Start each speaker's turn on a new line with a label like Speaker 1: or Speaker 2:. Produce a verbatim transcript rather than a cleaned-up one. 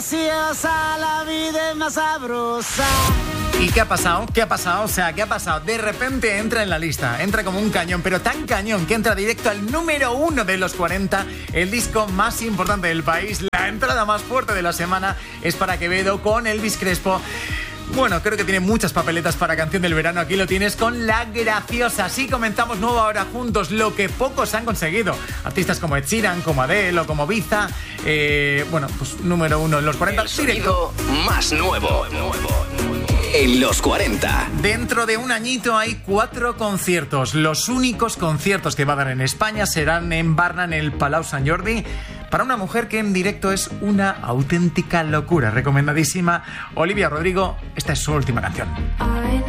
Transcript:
Speaker 1: graciosa, la vida es más sabrosa.
Speaker 2: ¿Y qué ha pasado? ¿Qué ha pasado? O sea, ¿qué ha pasado? De repente entra en la lista, entra como un cañón, pero tan cañón que entra directo al número uno de los cuarenta, el disco más importante del país. La entrada más fuerte de la semana es para Quevedo con Elvis Crespo. Bueno, creo que tiene muchas papeletas para canción del verano. Aquí lo tienes con La Graciosa. Así comenzamos nueva hora juntos, lo que pocos han conseguido. Artistas como Ed Sheeran, como Adele o como Biza. Eh, bueno, pues número uno en los cuarenta.
Speaker 3: El sonido más nuevo en los cuarenta.
Speaker 2: Dentro de un añito hay cuatro conciertos. Los únicos conciertos que va a dar en España serán en Barna, en el Palau Sant Jordi, para una mujer que en directo es una auténtica locura. Recomendadísima. Olivia Rodrigo, esta es su última canción.